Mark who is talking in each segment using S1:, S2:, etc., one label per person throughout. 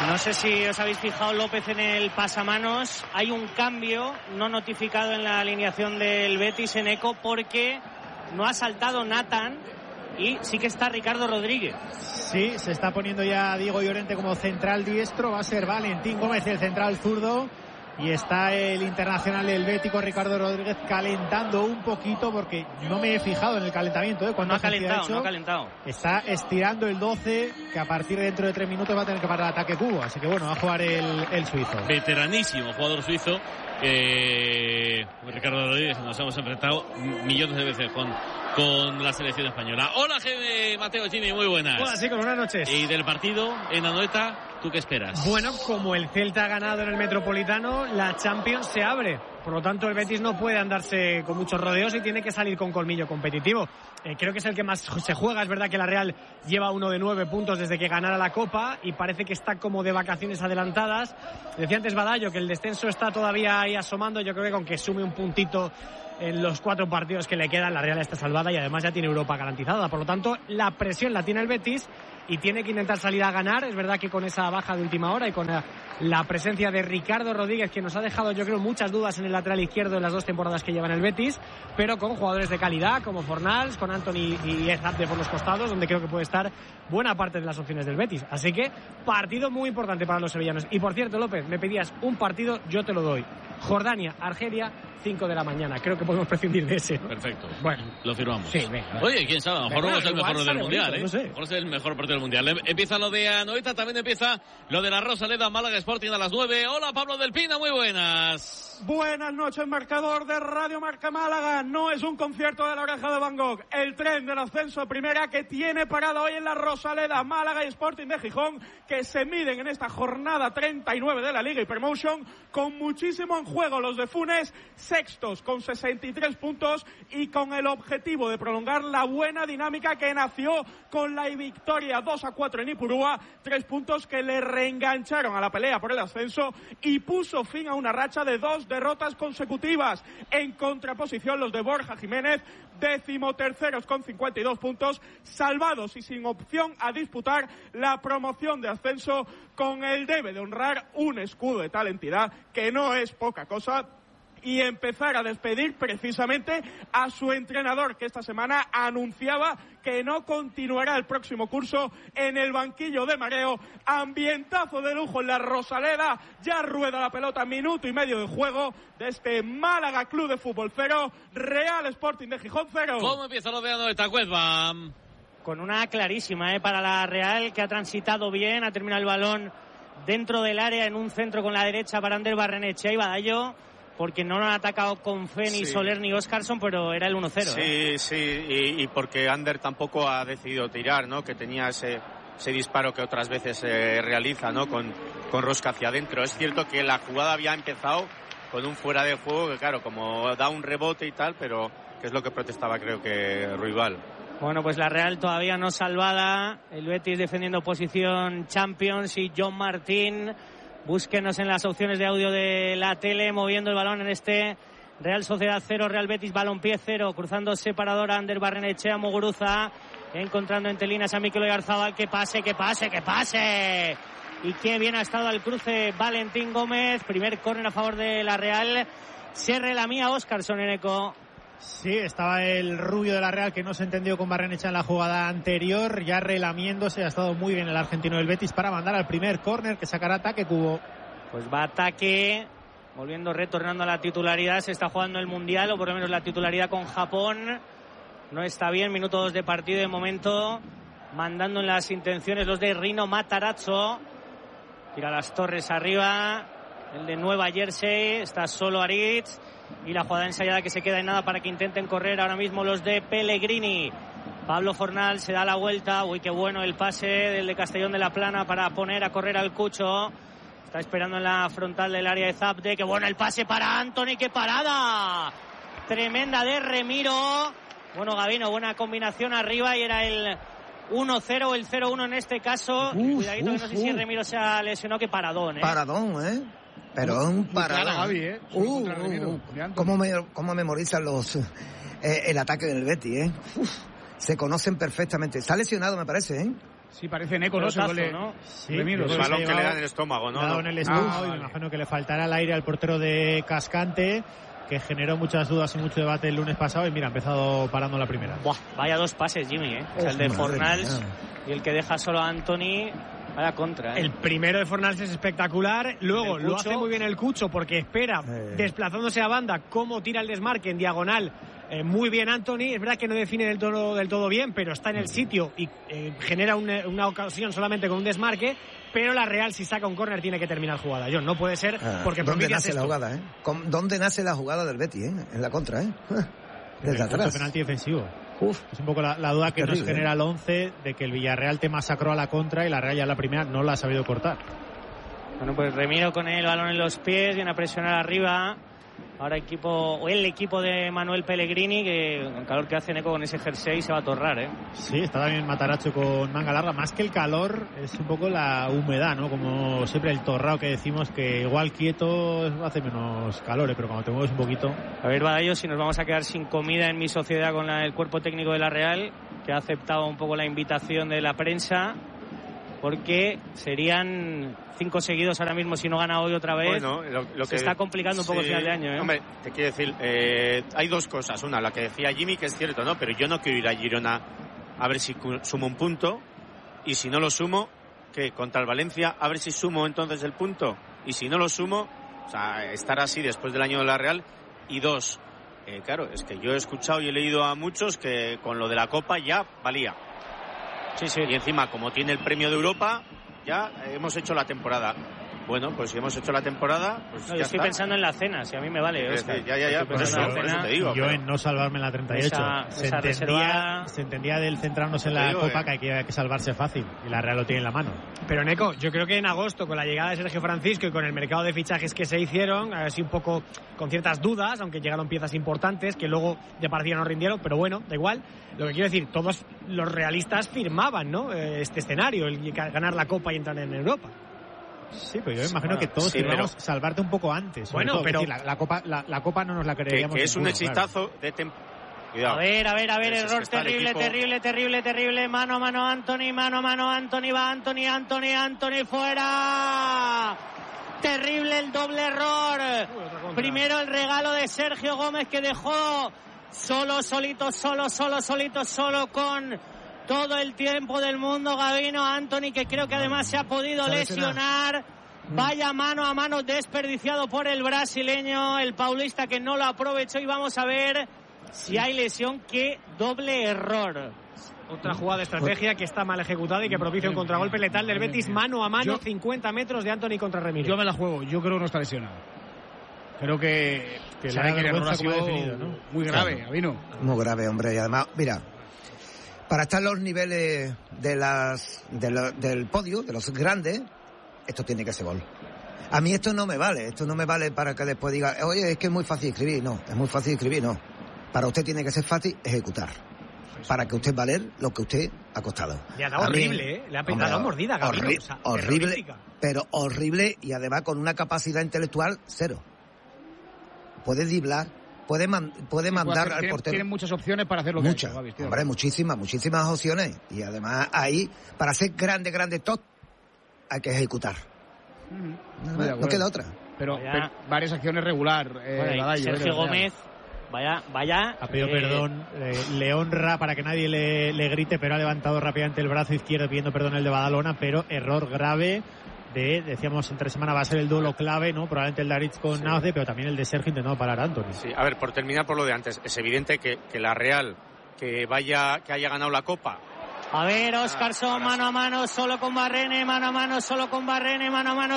S1: No sé si os habéis fijado, López, en el pasamanos. Hay un cambio no notificado en la alineación del Betis en Eco porque no ha saltado Nathan y sí que está Ricardo Rodríguez.
S2: Sí, se está poniendo ya Diego Llorente como central diestro. Va a ser Valentín Gómez el central zurdo. Y está el internacional del Bético, Ricardo Rodríguez, calentando un poquito, porque no me he fijado en el calentamiento.
S1: No ha calentado.
S2: Está estirando el 12, que a partir de dentro de 3 minutos va a tener que parar el ataque Cubo. Así que bueno, va a jugar el suizo.
S3: Veteranísimo jugador suizo. Ricardo Rodríguez, nos hemos enfrentado millones de veces con la selección española. Hola, Mateo Chini, muy buenas.
S4: Hola, chicos, buenas noches.
S3: Y del partido en Anoeta, ¿tú qué esperas?
S4: Bueno, como el Celta ha ganado en el Metropolitano, la Champions se abre. Por lo tanto, el Betis no puede andarse con muchos rodeos y tiene que salir con colmillo competitivo. Creo que es el que más se juega. Es verdad que la Real lleva 1 de 9 puntos desde que ganara la Copa y parece que está como de vacaciones adelantadas. Decía antes Badallo que el descenso está todavía ahí asomando. Yo creo que con que sume un puntito en los 4 partidos que le quedan, la Real está salvada y además ya tiene Europa garantizada. Por lo tanto, la presión la tiene el Betis y tiene que intentar salir a ganar. Es verdad que con esa baja de última hora y con la presencia de Ricardo Rodríguez, que nos ha dejado, yo creo, muchas dudas en el lateral izquierdo en las 2 temporadas que lleva en el Betis, pero con jugadores de calidad como Fornals, con Anthony y Ezabde por los costados, donde creo que puede estar buena parte de las opciones del Betis. Así que partido muy importante para los sevillanos. Y por cierto, López, me pedías un partido, yo te lo doy. Jordania, Argelia, 5 de la mañana. Creo que podemos prescindir de ese, ¿no?
S3: Perfecto.
S4: Bueno,
S3: lo firmamos.
S4: Sí, venga.
S3: Oye, quién sabe, a lo mejor no es el mejor del mundial, ¿eh?
S4: No sé.
S3: A lo mejor es el mejor partido del mundial. Empieza lo de Anoeta, también empieza lo de la Rosaleda, Málaga Sporting a las 9. Hola, Pablo del Pino, muy buenas.
S5: Buenas noches, marcador de Radio Marca Málaga. No es un concierto de la Oreja de Van Gogh. El tren del ascenso a primera que tiene parada hoy en la Rosaleda, Málaga y Sporting de Gijón, que se miden en esta jornada 39 de la Liga y Promotion, con muchísimo en juego. Los de Funes, sextos con 63 puntos y con el objetivo de prolongar la buena dinámica que nació con la victoria 2-4 en Ipurúa, 3 puntos que le reengancharon a la pelea por el ascenso y puso fin a una racha de 2 derrotas consecutivas. En contraposición, los de Borja Jiménez, 13º con 52 puntos, salvados y sin opción a disputar la promoción de ascenso, con el debe de honrar un escudo de tal entidad que no es poca cosa, y empezar a despedir precisamente a su entrenador, que esta semana anunciaba que no continuará el próximo curso en el banquillo de Mareo. Ambientazo de lujo en la Rosaleda, ya rueda la pelota, minuto y medio de juego de este Málaga Club de Fútbol 0, Real Sporting de Gijón 0.
S3: ¿Cómo empieza lo de Anoeta, Cuezba?
S1: Con una clarísima para la Real, que ha transitado bien, ha terminado el balón dentro del área en un centro con la derecha para Ander Barrenechea y Badallo, porque no lo han atacado con fe ni Soler ni Óscarson, pero era el 1-0.
S6: Sí, y porque Ander tampoco ha decidido tirar, ¿no? Que tenía ese disparo que otras veces realiza, ¿no? Con rosca hacia adentro. Es cierto que la jugada había empezado con un fuera de juego, que claro, como da un rebote y tal, pero que es lo que protestaba, creo que Ruibal.
S1: Bueno, pues la Real todavía no salvada, el Betis defendiendo posición Champions y John Martín. Búsquenos en las opciones de audio de la tele, moviendo el balón en este Real Sociedad 0, Real Betis Balompié 0, cruzando separador Ander Barrenechea, Muguruza, encontrando entre líneas a Mikel Oyarzabal. ¡Que pase! Y qué bien ha estado el cruce Valentín Gómez. Primer córner a favor de la Real. Se relamía Óscarson en Eco.
S2: Sí, estaba el rubio de la Real, que no se entendió con Barrenechea en la jugada anterior, ya relamiéndose. Ha estado muy bien el argentino del Betis para mandar al primer córner, que sacará ataque Cubo.
S1: Pues va ataque, retornando a la titularidad. Se está jugando el Mundial, o por lo menos la titularidad con Japón. No está bien, minuto 2 de partido de momento, mandando en las intenciones los de Rino Matarazzo. Tira las torres arriba, el de Nueva Jersey, está solo Aritz. Y la jugada ensayada que se queda en nada para que intenten correr ahora mismo los de Pellegrini. Pablo Fornal se da la vuelta. Uy, qué bueno el pase del de Castellón de la Plana para poner a correr al Cucho. Está esperando en la frontal del área de Zabde. Qué bueno el pase para Anthony. ¡Qué parada! Tremenda de Remiro. Bueno, Gabino, buena combinación arriba y era el 1-0 o el 0-1 en este caso. Cuidadito, que no sé si Remiro se ha lesionado. Qué paradón,
S7: Paradón, Pero un parado. ¿Cómo memorizan el ataque del Betis, Se conocen perfectamente. Está lesionado, me parece,
S8: Sí, parece Neco, ¿no?
S1: ¿no?
S2: Sí,
S6: el balón que le da en el estómago, ¿no?
S2: Le ha dado en el estómago y me imagino que le faltará el aire al portero de Cascante, que generó muchas dudas y mucho debate el lunes pasado y mira, ha empezado parando la primera.
S1: Buah, vaya 2 pases, Jimmy, o sea, el de Fornals y el que deja solo a Anthony. Vaya contra,
S4: El primero de Fornals es espectacular. Luego lo hace muy bien el Cucho porque espera, desplazándose a banda, cómo tira el desmarque en diagonal. Muy bien Anthony, es verdad que no define del todo bien, pero está en el sitio y genera una ocasión solamente con un desmarque, pero la Real si saca un córner tiene que terminar jugada. John, no puede ser porque
S7: ¿dónde nace la jugada, ¿Dónde nace la jugada del Betis, en la contra, desde atrás?
S2: Penalti defensivo. Es un poco la duda que nos genera el 11 de que el Villarreal te masacró a la contra y la Real ya la primera no la ha sabido cortar.
S1: Bueno, pues Remiro con el balón en los pies, viene a presionar arriba. Ahora el equipo de Manuel Pellegrini, que con el calor que hace Neco con ese jersey se va a torrar,
S2: Sí, está también Matarazzo con manga larga. Más que el calor, es un poco la humedad, ¿no? Como siempre el torrao que decimos que igual quieto hace menos calor, pero cuando te mueves un poquito...
S1: A ver, Badallo, si nos vamos a quedar sin comida en mi sociedad con el cuerpo técnico de la Real, que ha aceptado un poco la invitación de la prensa, porque serían 5 seguidos ahora mismo si no gana hoy otra vez.
S6: Bueno, lo
S1: se está complicando un poco el final de año,
S6: Hombre, te quiero decir, hay 2 cosas. Una, la que decía Jimmy, que es cierto, ¿no? Pero yo no quiero ir a Girona a ver si sumo un punto, y si no lo sumo, que contra el Valencia, a ver si sumo entonces el punto, y si no lo sumo, o sea, estar así después del año de la Real. Y 2, claro, es que yo he escuchado y he leído a muchos que con lo de la Copa ya valía. Sí. Y encima, como tiene el premio de Europa, ya hemos hecho la temporada. Bueno, pues si hemos hecho la temporada, pues
S1: yo
S6: ya
S1: estoy pensando en la cena, si a mí me vale, Oscar.
S6: Ya, por eso te digo.
S2: Yo en no salvarme en la 38. Se entendía del centrarnos en la Copa que hay que salvarse fácil, y la Real lo tiene en la mano.
S4: Pero Neco, yo creo que en agosto, con la llegada de Sergio Francisco y con el mercado de fichajes que se hicieron, así un poco con ciertas dudas, aunque llegaron piezas importantes que luego de partida no rindieron, pero bueno, da igual. Lo que quiero decir, todos los realistas firmaban, ¿no? Este escenario, el ganar la Copa y entrar en Europa.
S2: Sí, pero yo me imagino que todos queremos salvarte un poco antes.
S4: Bueno,
S2: todo.
S4: pero
S2: decir, la Copa no nos la creeríamos.
S6: Que es un exitazo de
S1: Cuidado. A ver, error terrible. Mano a mano, Anthony, va Anthony fuera. Terrible el doble error. Primero el regalo de Sergio Gómez, que dejó solito con todo el tiempo del mundo Gabino Anthony, que creo que además se ha podido lesionar. Vaya mano a mano desperdiciado por el brasileño, el paulista, que no lo aprovechó, y vamos a ver si hay lesión. Qué doble error.
S4: Otra jugada de estrategia que está mal ejecutada y que propicia un contragolpe letal del Betis, mano a mano, 50 metros de Anthony contra Remiro.
S8: Yo me la juego, yo creo que no está lesionado. Creo que
S2: sabe que el error ha sido definido, ¿no?
S8: Muy grave, Gabino.
S7: Muy grave, hombre, y además, mira, para estar en los niveles del podio, de los grandes, esto tiene que ser gol. A mí esto no me vale para que después diga, oye, es que es muy fácil escribir. No, es muy fácil escribir, no. Para usted tiene que ser fácil ejecutar, para que usted valer lo que usted ha costado.
S4: Le ha dado horrible, le ha pegado mordida, Gabino.
S7: Horrible, pero horrible, y además con una capacidad intelectual cero. Puede driblar, puede mandar al portero.
S8: Tiene muchas opciones para hacer lo que ha hecho, Gaby,
S7: hombre, muchísimas opciones. Y además ahí, para ser grande top, hay que ejecutar. No queda otra.
S8: Pero varias acciones regular.
S1: Sergio Gómez, vaya.
S2: Ha pedido perdón, le honra para que nadie le grite, pero ha levantado rápidamente el brazo izquierdo pidiendo perdón el de Badalona, pero error grave. Decíamos, entre semana va a ser el duelo clave, ¿no? Probablemente el de Aritz con Nauce, pero también el de Sergio intentando parar a Anthony.
S6: Sí, a ver, por terminar por lo de antes, es evidente que la Real, que haya ganado la Copa.
S1: A ver, Óscarson, mano a mano, solo con Barrene, mano a mano, solo con Barrene.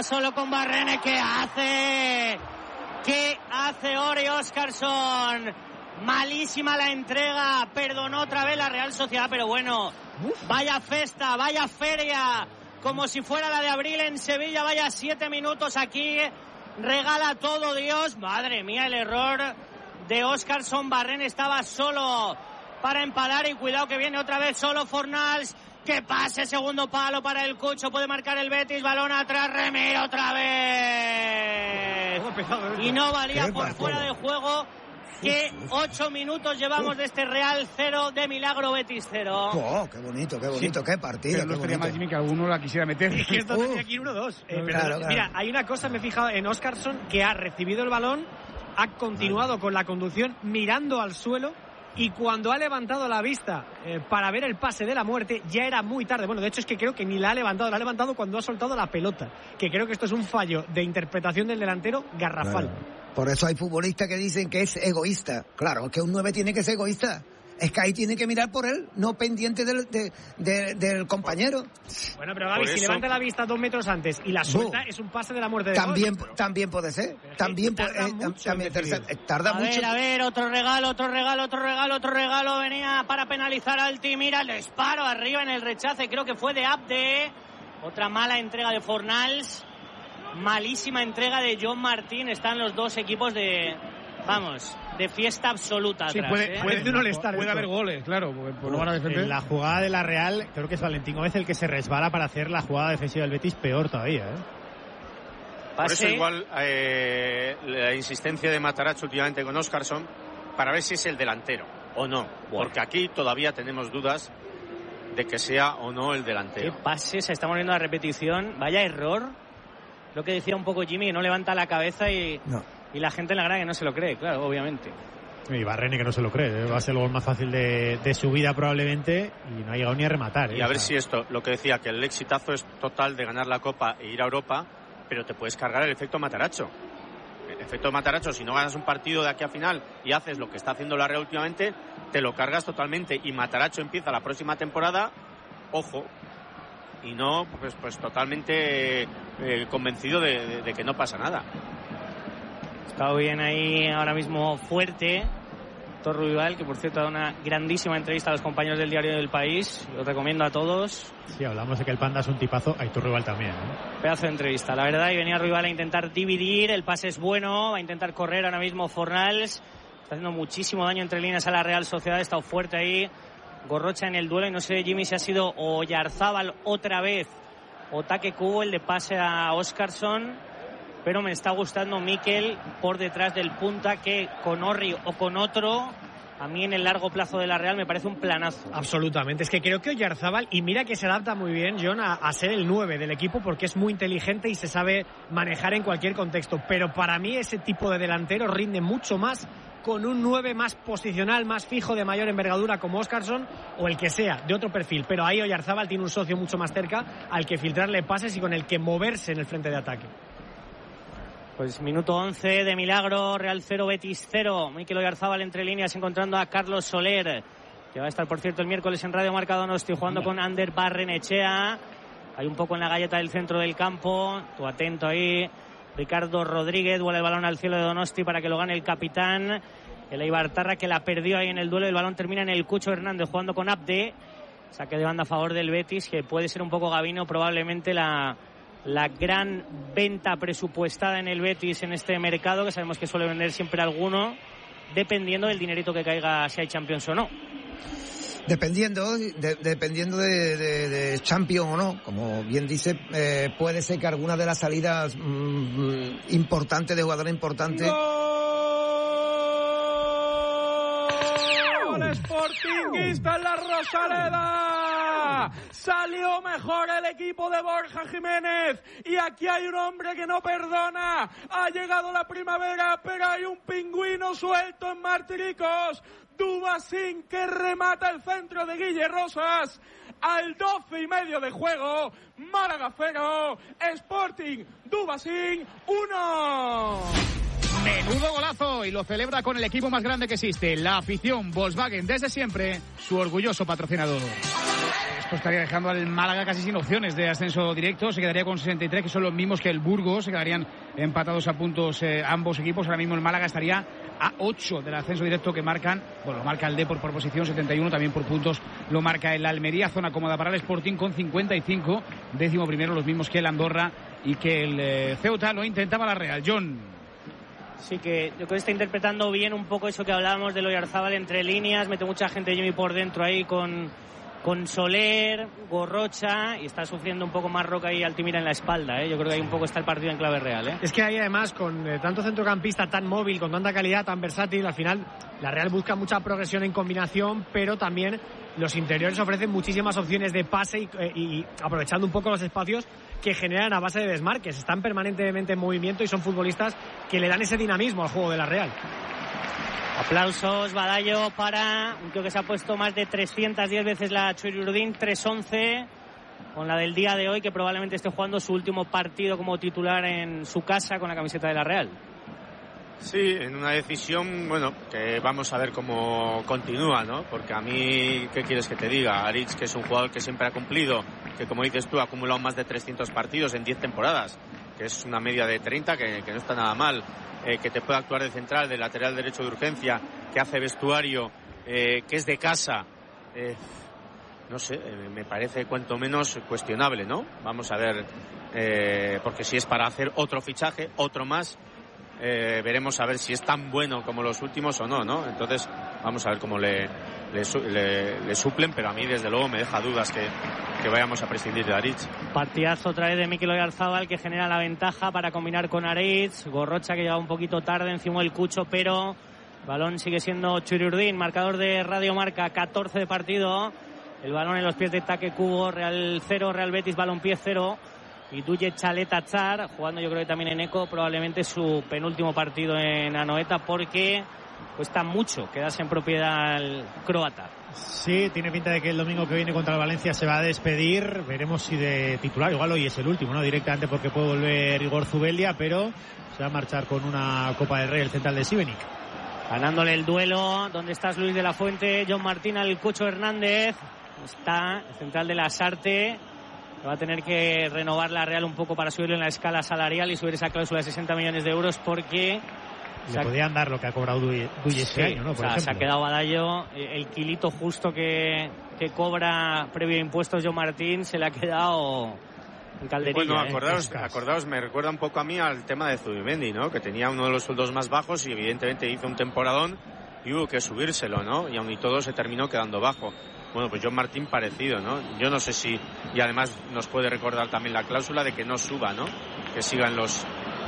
S1: ¿Qué hace Ori Óscarson? Malísima la entrega, perdonó otra vez la Real Sociedad, pero bueno, vaya festa, vaya feria, como si fuera la de abril en Sevilla. Vaya 7 minutos aquí, regala todo Dios. Madre mía, el error de Óscarson. Barrene estaba solo para empalar, y cuidado que viene otra vez solo Fornals. Que pase, segundo palo para el Cucho, puede marcar el Betis, balón atrás, Remiro otra vez. Y no valía por fuera de juego. ¿Qué 8 minutos llevamos de este Real 0 de Milagro Betis 0?
S7: Oh, qué bonito, qué partido.
S8: Pero no estaría mal, Jimmy, que alguno la quisiera meter.
S4: Es que esto tenía que ir 1-2.
S7: Claro.
S4: Mira, hay una cosa, me he fijado en Óscarsson, que ha recibido el balón, ha continuado con la conducción mirando al suelo, y cuando ha levantado la vista para ver el pase de la muerte, ya era muy tarde. Bueno, de hecho es que creo que ni la ha levantado cuando ha soltado la pelota, que creo que esto es un fallo de interpretación del delantero garrafal.
S7: Claro. Por eso hay futbolistas que dicen que es egoísta. Claro, que un 9 tiene que ser egoísta. Es que ahí tiene que mirar por él, no pendiente del compañero.
S4: Bueno, pero Gaby, si levanta la vista 2 metros antes y la suelta, es un pase de la muerte de
S7: También puede ser. También tarda mucho.
S1: A ver, otro regalo. Venía para penalizar al Team. Mira el disparo arriba en el rechace. Creo que fue de Abde. Otra mala entrega de Fornals. Malísima entrega de John Martín. Están los dos equipos de fiesta absoluta atrás.
S8: Puede haber goles, claro, porque no van a defender.
S2: En la jugada de la Real, creo que es Valentín Gómez el que se resbala para hacer la jugada defensiva del Betis peor todavía,
S6: Por eso igual la insistencia de Matarazzo últimamente con Óscarsson para ver si es el delantero o no, porque aquí todavía tenemos dudas de que sea o no el delantero.
S1: ¿Qué pase? Se está moviendo la repetición. Vaya error. Lo que decía un poco Jimmy, que no levanta la cabeza y la gente en la grada que no se lo cree, claro, obviamente.
S2: Y Barreni que no se lo cree, va a ser el gol más fácil de su vida probablemente, y no ha llegado ni a rematar.
S6: Y a ver si esto, lo que decía, que el exitazo es total de ganar la Copa e ir a Europa, pero te puedes cargar el efecto Matarazzo. El efecto Matarazzo, si no ganas un partido de aquí a final y haces lo que está haciendo la Real últimamente, te lo cargas totalmente, y Matarazzo empieza la próxima temporada, ojo, y no pues totalmente convencido de que no pasa nada.
S1: Está bien ahí ahora mismo fuerte Torruibal, que por cierto ha dado una grandísima entrevista a los compañeros del Diario del País. Lo recomiendo a todos.
S2: Sí, hablamos de que el Panda es un tipazo. Hay Torruibal también,
S1: Pedazo de entrevista, la verdad. Y venía Ruibal a intentar dividir. El pase es bueno, va a intentar correr ahora mismo Fornals. Está haciendo muchísimo daño entre líneas a la Real Sociedad. Ha estado fuerte ahí Gorrocha en el duelo, y no sé, Jimmy, si ha sido Oyarzábal otra vez o Taque Cubo el de pase a Óscarsson, pero me está gustando Mikel por detrás del punta, que con Orri o con otro, a mí en el largo plazo de la Real me parece un planazo.
S4: Absolutamente, es que creo que Oyarzábal, y mira que se adapta muy bien, John, a ser el 9 del equipo, porque es muy inteligente y se sabe manejar en cualquier contexto, pero para mí ese tipo de delantero rinde mucho más con un 9 más posicional, más fijo, de mayor envergadura, como Óscarsson, o el que sea, de otro perfil. Pero ahí Oyarzábal tiene un socio mucho más cerca al que filtrarle pases y con el que moverse en el frente de ataque.
S1: Pues minuto 11 de Milagro, Real 0, Betis 0. Mikel Oyarzábal entre líneas encontrando a Carlos Soler, que va a estar, por cierto, el miércoles en Radio Marca Donosti jugando con Ander Barrenechea. Hay un poco en la galleta del centro del campo. Tú atento ahí. Ricardo Rodríguez vuela el balón al cielo de Donosti para que lo gane el capitán, el Eibartarra, que la perdió ahí en el duelo. El balón termina en el Cucho Hernández jugando con Abde. Saque de banda a favor del Betis, que puede ser un poco, Gabino, probablemente la gran venta presupuestada en el Betis en este mercado, que sabemos que suele vender siempre alguno, dependiendo del dinerito que caiga, si hay Champions o no.
S7: Dependiendo de Champions o no, como bien dice, puede ser que alguna de las salidas importantes, de jugadores importantes.
S5: ¡Gol Sportingista en la Rosaleda! Salió mejor el equipo de Borja Jiménez, y aquí hay un hombre que no perdona. Ha llegado la primavera, pero hay un pingüino suelto en Martiricos. Dubasín, que remata el centro de Guille Rosas al 12:30 de juego. Málaga 0, Sporting Dubasín 1.
S8: Menudo golazo, y lo celebra con el equipo más grande que existe, la afición. Volkswagen, desde siempre su orgulloso patrocinador. Esto estaría dejando al Málaga casi sin opciones de ascenso directo. Se quedaría con 63, que son los mismos que el Burgos. Se quedarían empatados a puntos ambos equipos. Ahora mismo el Málaga estaría a 8 del ascenso directo que marcan. Bueno, lo marca el Depor por posición, 71, también por puntos lo marca el Almería. Zona cómoda para el Sporting con 55. 11º, los mismos que el Andorra y que el Ceuta. Lo intentaba la Real. John.
S1: Sí, que yo creo que está interpretando bien un poco eso que hablábamos de Oyarzábal entre líneas. Mete mucha gente, Jimmy, por dentro ahí con con Soler, Gorrocha, y está sufriendo un poco más Roca y Altimira en la espalda, ¿eh? Yo creo que ahí un poco está el partido en clave real, ¿eh?
S4: Es que ahí además, con tanto centrocampista tan móvil, con tanta calidad, tan versátil, al final la Real busca mucha progresión en combinación, pero también los interiores ofrecen muchísimas opciones de pase y aprovechando un poco los espacios que generan a base de desmarques. Están permanentemente en movimiento y son futbolistas que le dan ese dinamismo al juego de la Real.
S1: Aplausos, Badallo, para un tío que se ha puesto más de 310 veces la Txuri-Urdin, 311 con la del día de hoy, que probablemente esté jugando su último partido como titular en su casa con la camiseta de la Real.
S6: Sí, en una decisión, bueno, que vamos a ver cómo continúa, ¿no? Porque a mí, ¿qué quieres que te diga? Aritz, que es un jugador que siempre ha cumplido, que como dices tú, ha acumulado más de 300 partidos en 10 temporadas, que es una media de 30, que no está nada mal, que te puede actuar de central, de lateral derecho de urgencia, que hace vestuario, que es de casa, no sé, me parece cuanto menos cuestionable, ¿no? Vamos a ver, porque si es para hacer otro fichaje, otro más, veremos a ver si es tan bueno como los últimos o no, ¿no? Entonces vamos a ver cómo le suplen, pero a mí desde luego me deja dudas que vayamos a prescindir de Aritz.
S1: Partidazo otra vez de Mikel Oyarzabal, que genera la ventaja para combinar con Aritz. Gorrocha, que llega un poquito tarde, encima del Cucho, pero balón sigue siendo Txuri-Urdin. Marcador de Radio Marca, 14 de partido. El balón en los pies de Take Kubo. Real 0, Real Betis Balompié 0. Y Duje Txalet-Atzar, jugando yo creo que también en Eco, probablemente su penúltimo partido en Anoeta, porque cuesta mucho quedarse en propiedad el croata.
S2: Sí, tiene pinta de que el domingo que viene contra el Valencia se va a despedir. Veremos si de titular, igual hoy es el último, ¿no? Directamente, porque puede volver Igor Zubeldia, pero se va a marchar con una Copa del Rey el central de Šibenik.
S1: Ganándole el duelo. ¿Dónde estás, Luis de la Fuente? John Martín al Cucho Hernández. Está el central de Lasarte. Va a tener que renovar la Real un poco para subirlo en la escala salarial y subir esa cláusula de 60 millones de euros, porque
S2: le podían dar lo que ha cobrado Duje este año, ¿no?
S1: Se ha quedado Badallo, el kilito justo que cobra previo a impuestos John Martín, se le ha quedado en calderilla.
S6: Bueno, acordaos, me recuerda un poco a mí al tema de Zubimendi, ¿no? Que tenía uno de los sueldos más bajos y evidentemente hizo un temporadón y hubo que subírselo, ¿no? Y aun y todo se terminó quedando bajo. Bueno, pues John Martín parecido, ¿no? Yo no sé si, y además nos puede recordar también la cláusula de que no suba, ¿no? Que sigan los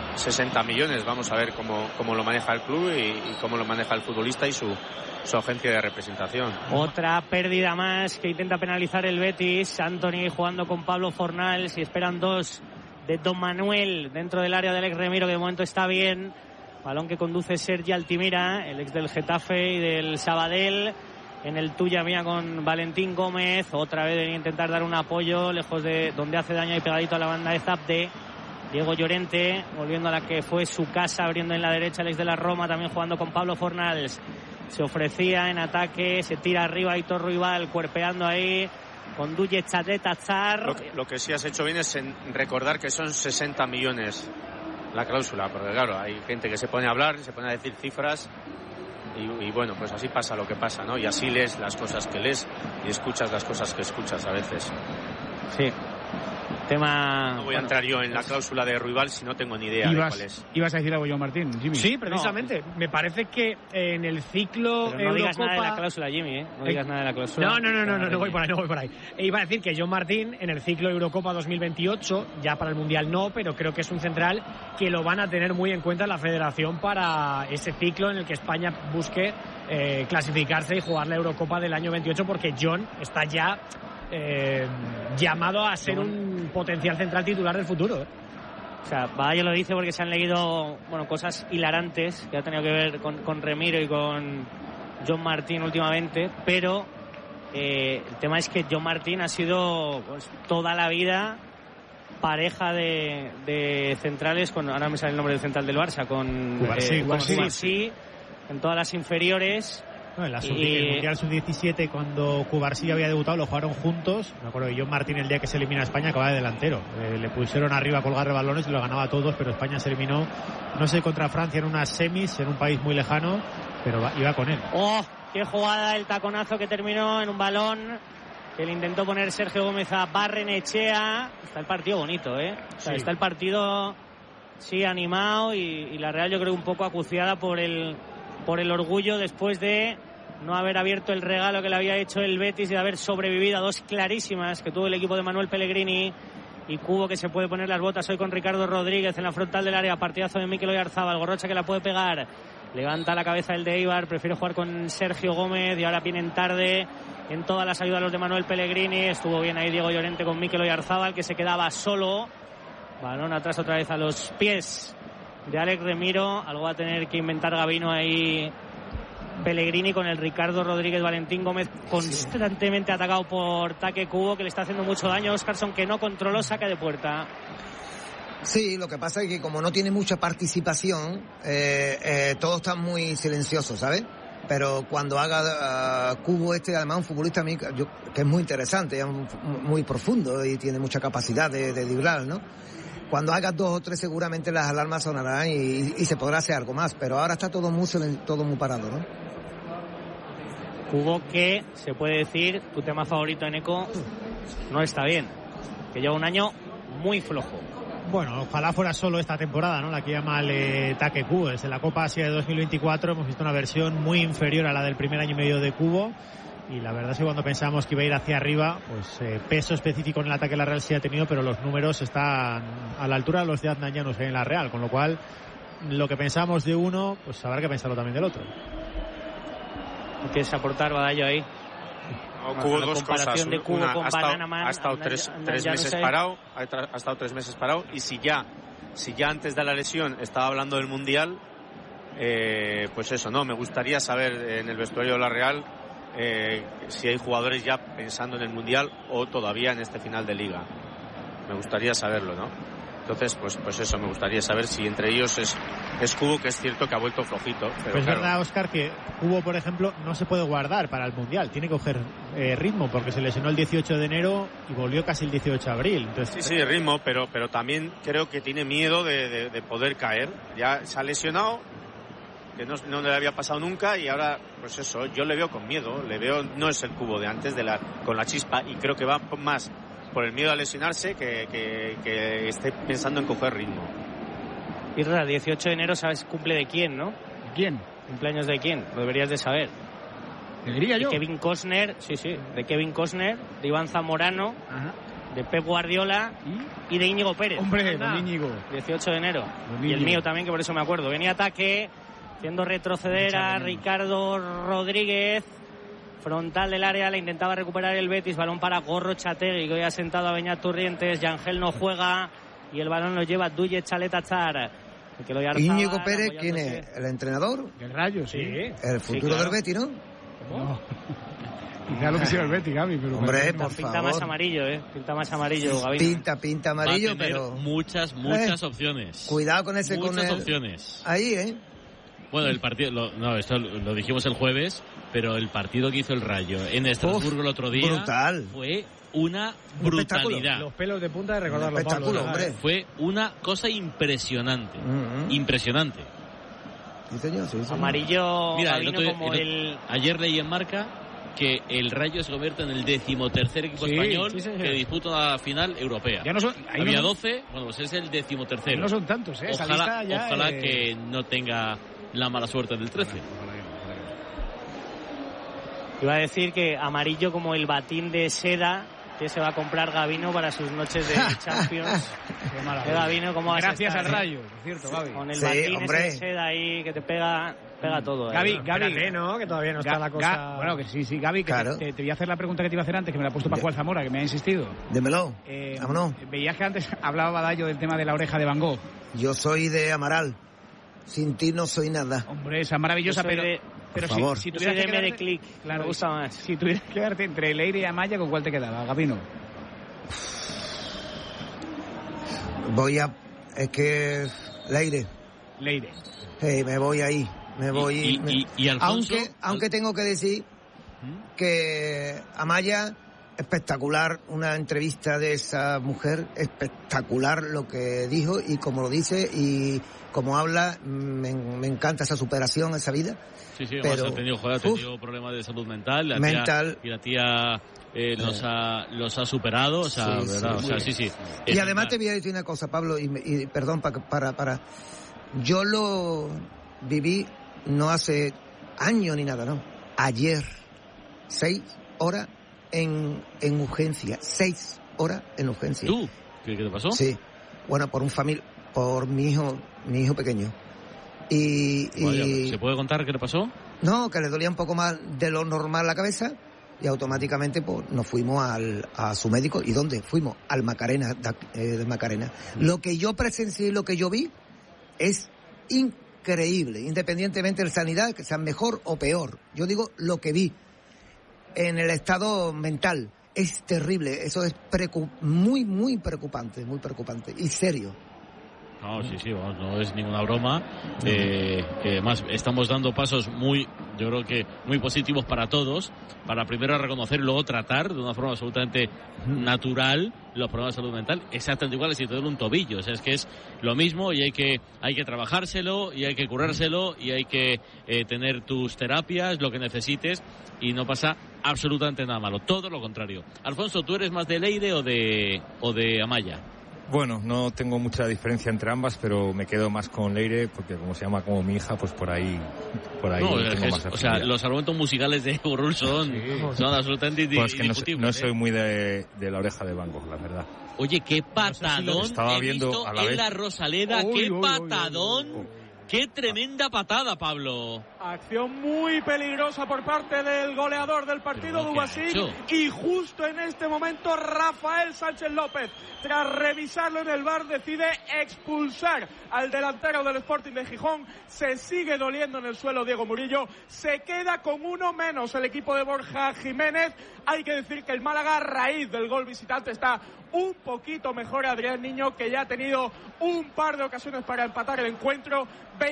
S6: 60 millones. Vamos a ver cómo lo maneja el club y cómo lo maneja el futbolista y su agencia de representación.
S1: Otra pérdida más que intenta penalizar el Betis. Antony jugando con Pablo Fornals y esperan dos de Don Manuel dentro del área del ex Remiro, que de momento está bien. Balón que conduce Sergi Altimira, el ex del Getafe y del Sabadell. En el tuya mía con Valentín Gómez, otra vez de intentar dar un apoyo lejos de donde hace daño y pegadito a la banda de Zapde. Diego Llorente, volviendo a la que fue su casa, abriendo en la derecha el ex de la Roma, también jugando con Pablo Fornals. Se ofrecía en ataque, se tira arriba Aitor Ruibal, cuerpeando ahí con Duje Txalet-Atzar.
S6: Lo que sí has hecho bien es en recordar que son 60 millones la cláusula, porque claro, hay gente que se pone a hablar, se pone a decir cifras. Y bueno, pues así pasa lo que pasa, ¿no? Y así lees las cosas que lees y escuchas las cosas que escuchas a veces.
S1: Sí. Tema...
S6: No voy a entrar yo en la cláusula de Ruibal si no tengo ni idea de cuál es.
S8: ¿Ibas a decir algo, John Martín, Jimmy?
S4: Sí, precisamente. No. Me parece que en el ciclo
S1: Pero no digas nada de la cláusula, Jimmy, ¿eh? No digas nada de la cláusula.
S4: No voy por ahí. Iba a decir que John Martín en el ciclo Eurocopa 2028, ya para el Mundial no, pero creo que es un central que lo van a tener muy en cuenta en la federación para ese ciclo en el que España busque clasificarse y jugar la Eurocopa del año 28, porque John está ya llamado a ser un potencial central titular del futuro.
S1: O sea, Badallo lo dice porque se han leído cosas hilarantes que ha tenido que ver con Remiro y con John Martín últimamente, pero el tema es que John Martín ha sido pues, toda la vida pareja de centrales con, ahora me sale el nombre del central del Barça, con Cubarsí en todas las inferiores.
S2: No, en el Mundial Sub-17, cuando Cubarsí había debutado, lo jugaron juntos. Me acuerdo que John Martín, el día que se elimina a España, acababa de delantero. Le pusieron arriba a colgar balones y lo ganaba a todos, pero España se eliminó, no sé, contra Francia en unas semis, en un país muy lejano, pero iba con él.
S1: ¡Oh! ¡Qué jugada! El taconazo que terminó en un balón que le intentó poner Sergio Gómez a Barrenechea. Está el partido bonito, ¿eh? O sea, sí. Está el partido, sí, animado y la Real yo creo un poco acuciada por el orgullo después de no haber abierto el regalo que le había hecho el Betis y de haber sobrevivido a 2 clarísimas que tuvo el equipo de Manuel Pellegrini. Y Cubo, que se puede poner las botas hoy con Ricardo Rodríguez en la frontal del área. Partidazo de Mikel Oyarzabal. Gorrocha, que la puede pegar. Levanta la cabeza el de Eibar, prefiere jugar con Sergio Gómez y ahora vienen tarde en todas las ayudas los de Manuel Pellegrini. Estuvo bien ahí Diego Llorente con Mikel Oyarzabal, que se quedaba solo. Balón atrás otra vez a los pies de Alex Remiro. Algo va a tener que inventar Gabino ahí Pellegrini con el Ricardo Rodríguez. Valentín Gómez constantemente atacado por Take Cubo, que le está haciendo mucho daño. Oscarson, que no controló, saca de puerta.
S7: Sí, lo que pasa es que como no tiene mucha participación, todos están muy silenciosos, ¿sabes? Pero cuando haga Cubo además un futbolista que es muy interesante, es muy profundo y tiene mucha capacidad de driblar, ¿no? Cuando haga 2 o 3 seguramente las alarmas sonarán y se podrá hacer algo más, pero ahora está todo muy parado, ¿no?
S1: Cubo, que se puede decir, tu tema favorito en Eco, no está bien, que lleva un año muy flojo.
S2: Bueno, ojalá fuera solo esta temporada, ¿no? La que llama el Take Cubo. Desde la Copa Asia de 2024 hemos visto una versión muy inferior a la del primer año y medio de Cubo. Y la verdad es que cuando pensamos que iba a ir hacia arriba, pues peso específico en el ataque la Real sí ha tenido, pero los números están a la altura de los de Adnan Llanos en la Real. Con lo cual, lo que pensamos de uno, pues habrá que pensarlo también del otro.
S1: ¿Qué quieres aportar, Badallo, ahí?
S6: Cubo, dos cosas.
S1: De Cubo con
S6: ha estado tres meses parado, ha estado 3 meses parado, y si ya antes de la lesión estaba hablando del Mundial, pues eso, no, me gustaría saber en el vestuario de la Real si hay jugadores ya pensando en el Mundial o todavía en este final de Liga. Me gustaría saberlo, ¿no? Entonces, pues eso, me gustaría saber si entre ellos es Cubo, que es cierto que ha vuelto flojito. Pero
S2: pues claro, es verdad, Óscar, que Cubo, por ejemplo, no se puede guardar para el Mundial. Tiene que coger ritmo, porque se lesionó el 18 de enero y volvió casi el 18 de abril. Entonces,
S6: sí, ritmo, pero también creo que tiene miedo de poder caer. Ya se ha lesionado, que no le había pasado nunca, y ahora, pues eso, yo le veo con miedo. No es el Cubo de antes, con la chispa, y creo que va más por el miedo a lesionarse que esté pensando en coger ritmo.
S1: Irra, 18 de enero, ¿sabes cumple de quién, no?
S8: ¿Quién?
S1: ¿Cumpleaños de quién? Lo deberías de saber.
S8: ¿Te diría yo?
S1: De Kevin Costner, sí, de Kevin Costner, de Iván Zamorano, ajá, de Pep Guardiola y de Íñigo Pérez.
S8: Hombre, don Íñigo.
S1: 18 de enero. Y el mío también, que por eso me acuerdo. Venía ataque, haciendo retroceder a Ricardo Rodríguez. Frontal del área, le intentaba recuperar el Betis. Balón para Gorrochategui, que hoy ha sentado a Beñat Turrientes. Yangel no juega y el balón lo lleva Duye Chaletachar.
S7: Íñigo Pérez, ¿quién es? ¿El entrenador?
S8: El Rayo, sí.
S7: El futuro del Betis, ¿no?
S8: No. Quizá lo quisiera el Betis, Gaby, pero...
S7: Hombre, por
S1: pinta
S7: favor.
S1: Más amarillo, Pinta más amarillo, Gaby.
S3: Va
S7: Pinta amarillo,
S3: a tener
S7: pero...
S3: muchas opciones.
S7: Cuidado con ese...
S3: Muchas opciones.
S7: Ahí,
S3: Bueno, el partido... esto lo dijimos el jueves, pero el partido que hizo el Rayo en Estrasburgo el otro día...
S7: Brutal.
S3: Fue una brutalidad.
S4: Los pelos de punta de recordarlo,
S7: espectáculo,
S4: Pablo,
S7: hombre.
S3: Fue una cosa impresionante. Impresionante.
S7: Sí, señor, sí.
S1: Amarillo.
S3: Mira,
S1: como
S3: ayer leí en Marca que el Rayo se convierte en el 13º equipo español que disputa la final europea.
S8: Ya no son,
S3: había 12, bueno, pues es el 13º.
S8: No son tantos,
S3: Ojalá que no tenga la mala suerte del 13.
S1: Iba a decir que amarillo como el batín de seda que se va a comprar Gabino para sus noches de Champions. Gabino, ¿cómo vas
S8: Gracias
S1: a estar,
S8: al Rayo, por cierto, Gaby.
S1: Con el batín ese de seda ahí que te pega todo.
S4: Gaby, ¿no? Que todavía no está la cosa...
S8: Bueno, que sí, Gaby, que
S7: claro.
S8: te voy a hacer la pregunta que te iba a hacer antes, que me la ha puesto Paco Alzamora, que me ha insistido.
S7: Démelo, vámonos.
S8: Veías que antes hablaba Badallo del tema de la oreja de Van Gogh.
S7: Yo soy de Amaral. Sin ti no soy nada.
S8: Hombre, esa maravillosa, pero
S7: por favor.
S8: Si tuvieras que quedarte,
S1: click,
S8: claro,
S1: me gusta más.
S8: Si tuvieras que quedarte entre Leire y Amaya, ¿con cuál te quedaba, Gabino?
S7: Es que Leire. Hey, me voy ahí.
S3: Y Alfonso,
S7: aunque tengo que decir que Amaya, espectacular, una entrevista de esa mujer, espectacular lo que dijo y como lo dice y como habla, me encanta esa superación, esa vida.
S3: Sí, pero ha tenido problemas de salud mental. La tía los ha superado, o sea,
S7: sí,
S3: ¿verdad?
S7: Sí,
S3: o sea, sí.
S7: Y además te voy a decir una cosa, Pablo, y perdón, yo lo viví no hace años ni nada, ¿no? ayer 6 horas en urgencia. 6 horas en urgencia.
S3: ¿Tú? ¿Qué te pasó?
S7: Sí. Bueno, por mi hijo pequeño. Y
S3: ¿Se puede contar qué le pasó?
S7: No, que le dolía un poco más de lo normal la cabeza y automáticamente pues nos fuimos a su médico. ¿Y dónde? Fuimos al Macarena, de Macarena. Lo que yo presencié y lo que yo vi es increíble, independientemente de la sanidad, que sea mejor o peor. Yo digo lo que vi en el estado mental. Es terrible, eso es muy, muy preocupante y serio.
S3: No, sí, vamos, no es ninguna broma. Además, estamos dando pasos yo creo que muy positivos para todos, para primero reconocer y luego tratar de una forma absolutamente natural los problemas de salud mental, exactamente iguales si te duele un tobillo. O sea, es que es lo mismo y hay que trabajárselo y hay que curárselo y hay que tener tus terapias, lo que necesites, y no pasa absolutamente nada malo, todo lo contrario. Alfonso, ¿tú eres más de Leire o de Amaya?
S9: Bueno, no tengo mucha diferencia entre ambas, pero me quedo más con Leire, porque como se llama como mi hija, pues por ahí no, tengo más afinidad. O sea,
S3: los argumentos musicales de Burrul son absolutamente indiscutibles.
S9: No soy muy de la oreja de Van Gogh, la verdad.
S3: Oye, qué patadón
S9: estaba viendo
S3: en la Rosaleda, qué patadón. ¡Qué tremenda patada, Pablo!
S5: Acción muy peligrosa por parte del goleador del partido, Dubasín. Y justo en este momento, Rafael Sánchez López, tras revisarlo en el VAR, decide expulsar al delantero del Sporting de Gijón. Se sigue doliendo en el suelo Diego Murillo. Se queda con uno menos el equipo de Borja Jiménez. Hay que decir que el Málaga, a raíz del gol visitante, está un poquito mejor. Adrián Niño, que ya ha tenido un par de ocasiones para empatar el encuentro.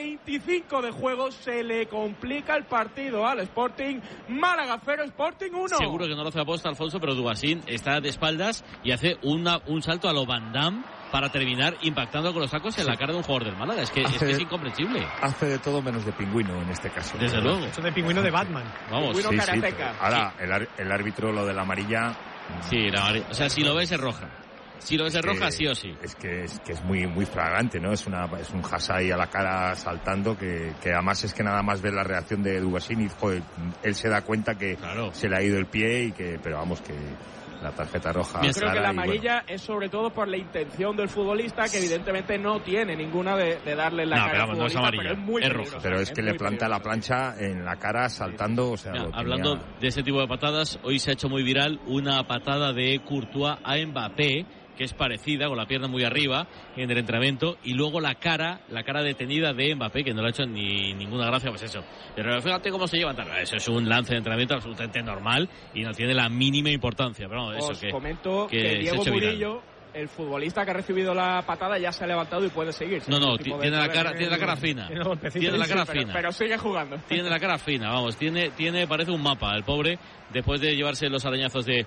S5: 25 de juego, se le complica el partido al Sporting. Málaga 0, Sporting 1.
S3: Seguro que no lo hace aposta, Alfonso, pero Dubasín está de espaldas y hace un salto a lo Van Damme para terminar impactando con los sacos en la cara de un jugador del Málaga. Es que es incomprensible.
S9: Hace de todo menos de pingüino en este caso.
S3: Desde luego.
S4: Eso de pingüino de Batman.
S3: Vamos.
S5: Pingüino karateca.
S9: Ahora, el árbitro, lo de la amarilla...
S3: Sí, o sea, si lo ves es roja. Si lo ves en roja, sí o sí.
S9: Es que es muy, muy fragante, ¿no? Es un Hasai a la cara saltando que además es que nada más ver la reacción de Dubasín y, joder, él se da cuenta que se le ha ido el pie pero vamos, que la tarjeta roja...
S5: Yo creo que la amarilla es sobre todo por la intención del futbolista, que evidentemente no tiene ninguna de darle la cara al futbolista,
S3: no es amarilla,
S5: pero es muy
S3: roja.
S9: Pero es que le planta la plancha en la cara saltando, o sea...
S3: Hablando de ese tipo de patadas, hoy se ha hecho muy viral una patada de Courtois a Mbappé, que es parecida, con la pierna muy arriba en el entrenamiento, y luego la cara detenida de Mbappé, que no le ha hecho ni ninguna gracia, pues eso. Pero fíjate cómo se llevan. Eso es un lance de entrenamiento absolutamente normal y no tiene la mínima importancia. Pero no, eso
S5: comento que Diego Murillo, el futbolista que ha recibido la patada, ya se ha levantado y puede seguir.
S3: No, tiene la cara fina. Tiene la cara fina.
S5: Pero sigue jugando.
S3: Tiene la cara fina, vamos. Parece un mapa, el pobre, después de llevarse los arañazos de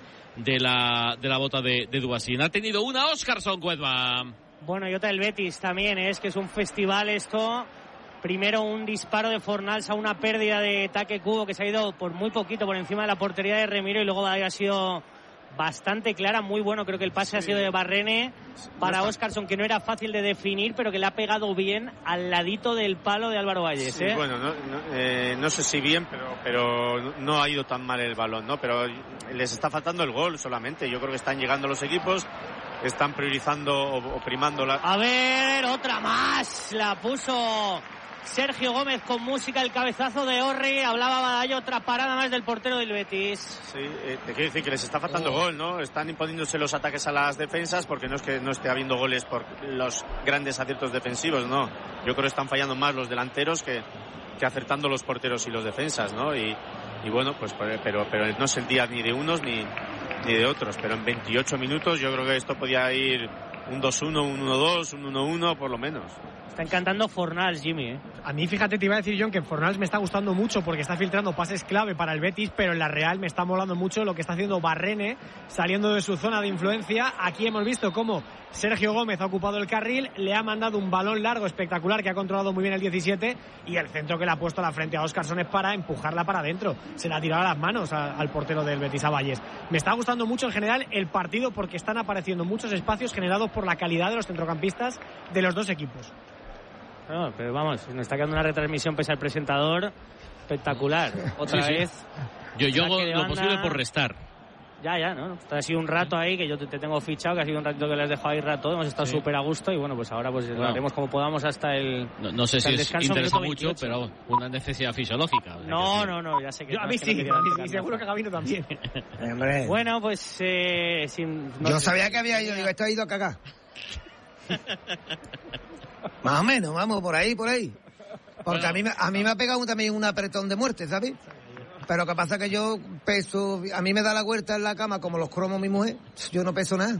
S3: la bota de Dubasín. Ha tenido una Óscarson Cuedva.
S1: Bueno, y otra del Betis también, es que es un festival esto. Primero un disparo de Fornals a una pérdida de Taque Kubo, que se ha ido por muy poquito por encima de la portería de Remiro, y luego ha sido bastante clara, muy bueno. Creo que el pase ha sido de Barrene para Óscarson, que no era fácil de definir, pero que le ha pegado bien al ladito del palo de Álvaro Valles.
S6: Sí, bueno, no sé si bien, pero no ha ido tan mal el balón, ¿no? Pero les está faltando el gol solamente. Yo creo que están llegando los equipos, están priorizando o primando la...
S1: A ver, otra más, la puso Sergio Gómez con música, el cabezazo de Orri. Hablaba Badallo, otra parada más del portero del Betis.
S6: Sí, te quiero decir que les está faltando gol, ¿no? Están imponiéndose los ataques a las defensas, porque no es que no esté habiendo goles por los grandes aciertos defensivos, ¿no? Yo creo que están fallando más los delanteros que acertando los porteros y los defensas, ¿no? Y bueno, pues pero no se el día ni de unos ni de otros. Pero en 28 minutos yo creo que esto podía ir un 2-1, un 1-2, un 1-1 por lo menos.
S1: Está encantando Fornals, Jimmy.
S4: A mí, fíjate, te iba a decir, John, que Fornals me está gustando mucho porque está filtrando pases clave para el Betis, pero en la Real me está molando mucho lo que está haciendo Barrene, saliendo de su zona de influencia. Aquí hemos visto cómo Sergio Gómez ha ocupado el carril, le ha mandado un balón largo espectacular que ha controlado muy bien el 17, y el centro que le ha puesto a la frente a Óscarson es para empujarla para adentro. Se la ha tirado a las manos al portero del Betis, a Valles. Me está gustando mucho en general el partido porque están apareciendo muchos espacios generados por la calidad de los centrocampistas de los dos equipos.
S1: No, pero vamos, nos está quedando una retransmisión pese al presentador. Espectacular. Otra vez.
S3: Yo hago lo posible por restar.
S1: Ya, ¿no? Ha sido un rato ahí que yo te tengo fichado, que ha sido un ratito que les dejado ahí rato, hemos estado súper a gusto y bueno, pues ahora pues lo haremos como podamos hasta el
S3: No sé si es interesa mucho,
S1: 28.
S3: pero una necesidad fisiológica.
S1: No, ya sé que...
S4: A mí sí, seguro que a Gabino también.
S1: Bueno, pues...
S7: yo sabía que había ido, digo, esto ha ido a cagar. Más o menos, vamos, por ahí. Porque a mí me ha pegado también un apretón de muerte, ¿sabes? Pero lo que pasa es que yo peso, a mí me da la vuelta en la cama como los cromos mi mujer, yo no peso nada.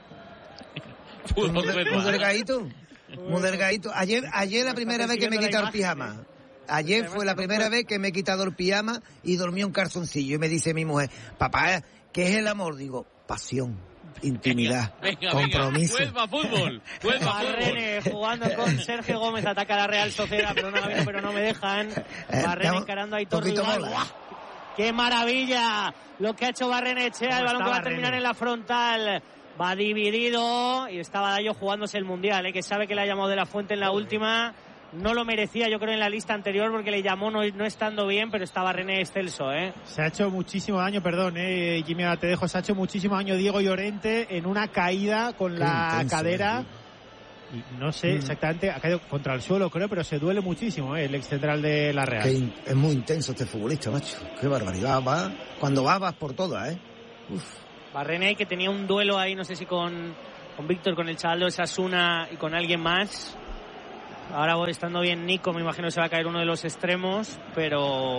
S7: Muy delgadito. Ayer la primera vez que me he quitado el pijama. Ayer fue la primera vez que me he quitado el pijama y dormí un calzoncillo. Y me dice mi mujer, papá, ¿qué es el amor? Digo, pasión, intimidad, compromiso.
S3: Huelva fútbol.
S1: Barrene jugando con Sergio Gómez, ataca a la Real Sociedad, pero no me dejan. Barrene encarando a Aitor Rival. ¡Qué maravilla! Lo que ha hecho Barrenechea, el balón que va a terminar en la frontal. Va dividido y estaba Dayo jugándose el Mundial, que sabe que le ha llamado de la Fuente en la última. No lo merecía, yo creo, en la lista anterior porque le llamó no estando bien, pero estaba René excelso,
S2: Se ha hecho muchísimo daño, perdón, Jimmy, ahora te dejo. Se ha hecho muchísimo daño Diego Llorente en una caída con la cadera. Y no sé exactamente, ha caído contra el suelo, creo, pero se duele muchísimo, el ex central de la Real.
S7: Es muy intenso este futbolista, macho. Qué barbaridad. Cuando vas por todas,
S1: Barrene, que tenía un duelo ahí, no sé si con Víctor, con el chaval de Osasuna y con alguien más. Ahora estando bien Nico, me imagino que se va a caer uno de los extremos, pero...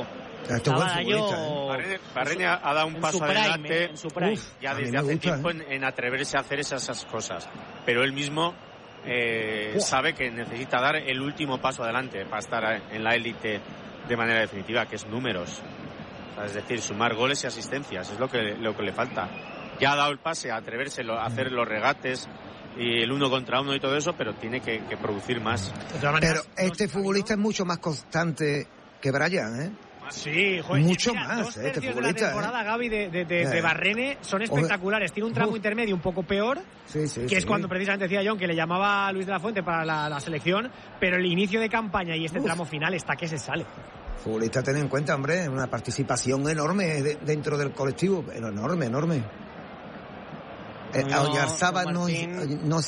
S6: Barrene ha dado un paso adelante
S1: en su prime.
S6: Ya desde hace tiempo en atreverse a hacer esas cosas. Pero él mismo sabe que necesita dar el último paso adelante para estar en la élite de manera definitiva, que es números. O sea, es decir, sumar goles y asistencias, es lo que le falta. Ya ha dado el pase a atreverse a hacer los regates y el 1 contra 1 y todo eso, pero tiene que producir más.
S7: Pero este futbolista es mucho más constante que Brian,
S4: Sí, joder,
S7: mucho
S4: mira,
S7: más,
S4: 2 tercios
S7: este
S4: de
S7: futbolista.
S4: la temporada, Gaby, de Barrene son espectaculares. Tiene un tramo intermedio un poco peor, que es cuando precisamente decía John que le llamaba a Luis de la Fuente para la selección, pero el inicio de campaña y este tramo final está que se sale.
S7: Futbolista, ten en cuenta, hombre, una participación enorme dentro del colectivo, pero enorme. Oyarzabal no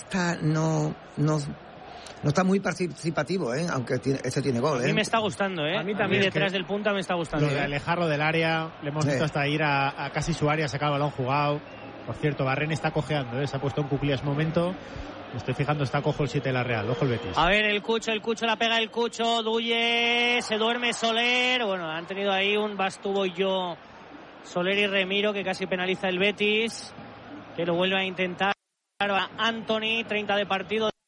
S7: está muy participativo, aunque tiene gol.
S1: A mí me está gustando,
S4: A mí también.
S1: Detrás del punta me está gustando.
S2: Lo de alejarlo del área, le hemos visto hasta ir a casi su área, sacar el balón jugado. Por cierto, Barrene está cojeando, se ha puesto en cuclillas momento. Me estoy fijando, está cojo el 7 de la Real. Ojo el Betis.
S1: A ver, el Cucho la pega el Cucho, Duye, se duerme Soler. Bueno, han tenido ahí un Bastubo y yo, Soler y Remiro, que casi penaliza el Betis, que lo vuelve a intentar. Anthony, 30 de partido.